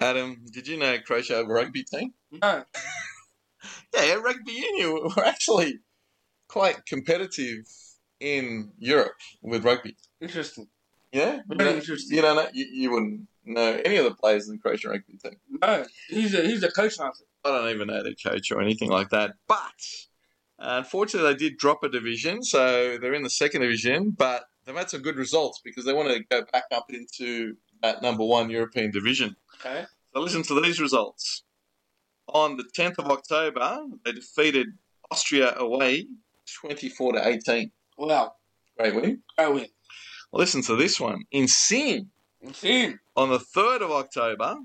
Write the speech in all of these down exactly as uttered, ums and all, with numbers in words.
Adam, did you know Croatia have a rugby team? No. Yeah, rugby union were actually quite competitive in Europe with rugby. Interesting. Yeah? Very you interesting. You don't know? You, you wouldn't know any of the players in the Croatian rugby team. No. He's a, he's a coach, aren't I don't even know their coach or anything like that. But unfortunately, they did drop a division, so they're in the second division. But they've had some good results because they want to go back up into that number one European division. Okay. So listen to these results. On the tenth of October, they defeated Austria away twenty-four to eighteen. Wow. Great win. Great win. Well, listen to this one. In Sin, Insane. on the third of October,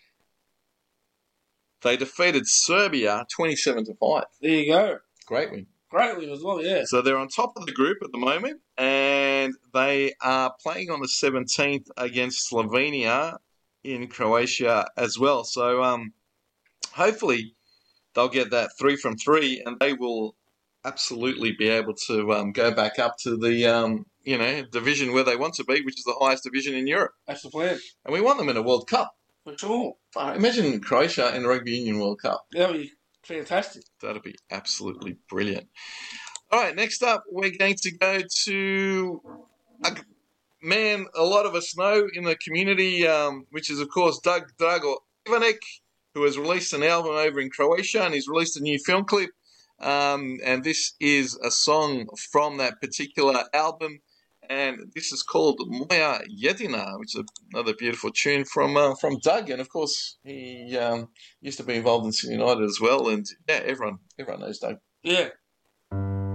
they defeated Serbia twenty-seven to five. There you go. Great win. Great win as well, yeah. So they're on top of the group at the moment, and they are playing on the seventeenth against Slovenia in Croatia as well. So um, hopefully they'll get that three from three, and they will absolutely be able to um, go back up to the um, you know division where they want to be, which is the highest division in Europe. That's the plan. And we want them in a World Cup. For sure. Uh, imagine Croatia in the Rugby Union World Cup. That would be fantastic. That'd be absolutely brilliant. All right, next up, we're going to go to a man a lot of us know in the community, um, which is, of course, Doug Drago Ivanek, who has released an album over in Croatia, and he's released a new film clip. Um, and this is a song from that particular album. And this is called Moja Jedina, which is another beautiful tune from uh, from Doug. And, of course, he um, used to be involved in Sydney United as well. And, yeah, everyone everyone knows Doug. Yeah.